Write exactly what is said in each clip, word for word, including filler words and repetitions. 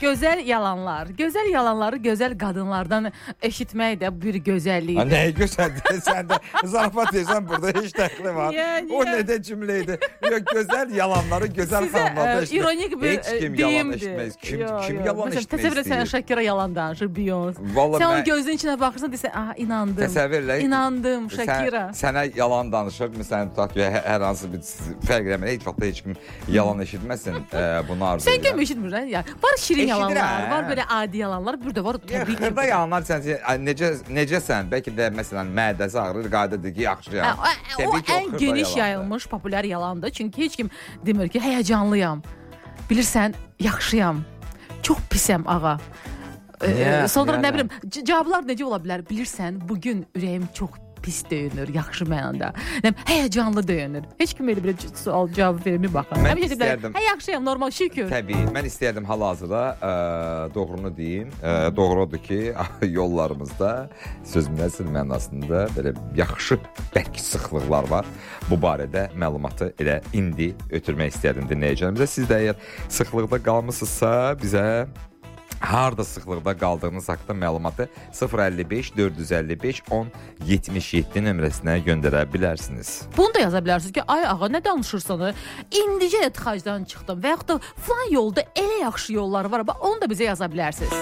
gözəl yalanlar. Gözəl yalanları gözəl qadınlardan eşitmək də bir gözəllikdir. Nəyə gözəldir? Sən də zarafat edirsən, burada heç dəxli var. Yəni, o nə də cümlə idi? Yox, gözəl yalanları gözəl xanımlarda eşitmək. İronik bir heç kim yalan eşitməz. Kim, yo, kim yo. yalan Məsələn, eşitmək təsəvvür istəyir? sən Şakira yalan danışır, Beyoncé. Vallahi sən onun mən... gözünün içinə baxırsan, desən, aha, inandım. Təsəvvürlə. İnandım, Şakira. Sən, sənə yalan danışır, məsələn, tutaq ki, hər hansı bir fərq eləmir. Heç vaxt heç kim yalan eşitməsin, e, bunu arzu edirəm. Sən kim eşitmirsən? Ya, var şirin Eşidirəm. yalanlar, var belə adi yalanlar, burada var təbii ki. Xırda yalanlar sən necə necəsən? Bəlkə də məsələn mədəsi ağrır, qaydədir ki, yaxşıyam. O ən geniş yayılmış populyar yalandır. Çünki heç kim demir ki, həyəcanlıyam. Bilirsən, yaxşıyam. Çox pisəm ağa. Ee, sonra nə bilim, cavablar necə ola bilər? Bilirsən, bugün ürəyim çox pis döyünür, yaxşı mənada. Həyəcanlı döyünür. Heç kim elə bir sual cavab vermir baxın. Mən istəyərdim. Hə, yaxşıyam, normal, şükür. Təbii, mən istəyərdim hal-hazırda ə, doğrunu deyim. Ə, doğrudur ki, yollarımızda sözün əsl mənasında belə yaxşı bərk sıxlıqlar var. Bu barədə məlumatı elə indi ötürmək istəyərdim dinləyicilərimizə. Siz də əgər sıxlıqda qalmısınızsa, bizə harda sıxlıqda qaldığınız haqqında məlumatı sıfır əlli beş dörd yüz əlli beş on yetmiş yeddi nömrəsinə göndərə bilərsiniz. Bunu da yaza bilərsiniz ki, ay ağa, nə danışırsan? İndicə də tıxacdan çıxdım və yaxud da falan yolda elə yaxşı yollar var. Onu da bizə yaza bilərsiniz.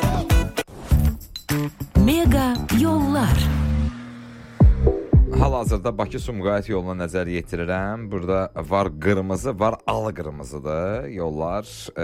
Mega yollar. Hal-hazırda Bakı-Sumqayıt yoluna nəzər yetirirəm. Burada var qırmızı, var al qırmızıdır yollar. E,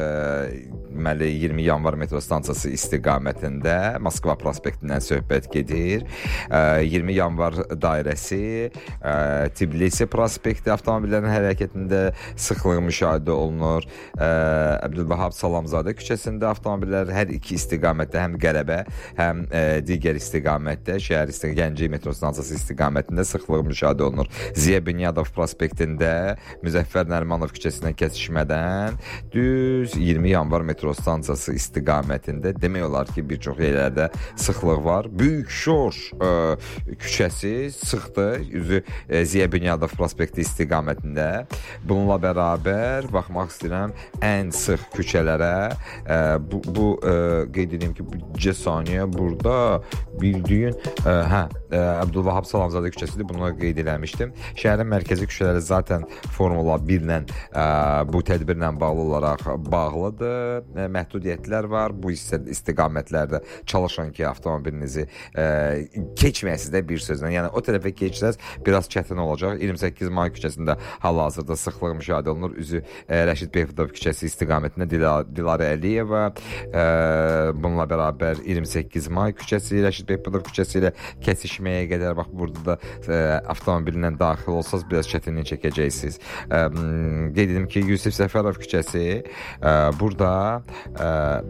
deməli iyirmi yanvar metro stansiyası istiqamətində Moskva prospektindən söhbət gedir. E, iyirmi yanvar dairəsi, e, Tbilisi prospekti avtomobillərin hərəkətində sıxlığı müşahidə olunur. E, Əbdülvahab Salamzadə küçəsində avtomobillər hər iki istiqamətdə, həm Qərəbə, həm e, digər istiqamətdə, şəhər istiqamətində, Gəncə metro stansiyası istiqamətində sıxlığı müşahidə olunur. Ziya Bünyadov prospektində Müzəffər Nərimanov küçəsindən kəsişmədən düz iyirmi yanvar metro stansiyası istiqamətində demək olar ki, bir çox yerlərdə sıxlıq var. Böyük Şor ə, küçəsi sıxdır, üzü ə, Ziya Bünyadov prospekti istiqamətində. Bununla bərabər baxmaq istəyirəm ən sıx küçələrə. Ə, bu bu ə, qeyd edeyim ki, bu saniyə burada bildiyin ə, hə, ə, Əbdülvahab Salamzadə küçəsidir. Bunu qeyd eləmişdim. Şəhərin mərkəzi küçələri zaten Formula birlə ə, bu tədbirlə bağlı olaraq bağlıdır. Ə, məhdudiyyətlər var. Bu istiqamətlərdə çalışın ki, avtomobilinizi ə, keçməyəsiz də bir sözlə. Yəni o tərəfə keçsəz biraz çətin olacaq. iyirmi səkkiz may küçəsində hal-hazırda sıxlıq müşahidə olunur. Üzü ə, Rəşid Beyfudov küçəsi istiqamətində Dilar Dilarə Əliyeva, ə, bununla bərabər iyirmi səkkiz may küçəsi, Rəşid Beyfudov küçəsi ilə kəsişməyə qədər bax burada da ə, avtomobilindən daxil olsanız biraz çətinlik çəkəcəksiniz. Ə, qeyd edim ki, Yusif Səfərov küçəsi, ə, burada ə,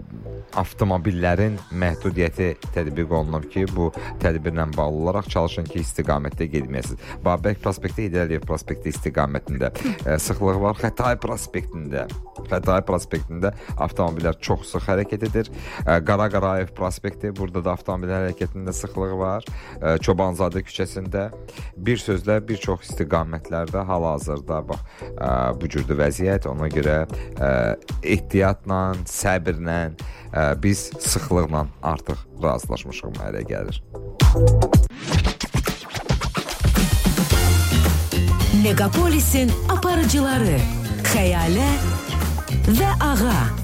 avtomobillərin məhdudiyyəti tətbiq olunub ki, bu tədbirlə bağlı olaraq çalışın ki, istiqamətdə getməyəsiniz. Babək prospekti, Heydər Əliyev prospekti istiqamətində ə, sıxlıq var. Xətai prospektində, Xətai prospektində avtomobillər çox sıx hərəkət edir. Ə, Qara Qarayev prospekti, burada da avtomobillər hərəkətində sıxlıq var. Ə, Çobanzadə küçəsində, bir sözlə bir çox istiqamətlərdə hal-hazırda bax ə, bu cürdür vəziyyət. Ona görə ə, ehtiyatla, səbirlə ə, biz sıxlıqla artıq razılaşmışıq mənə gəlir. Megapolisin aparıcıları Xəyalə və Ağa.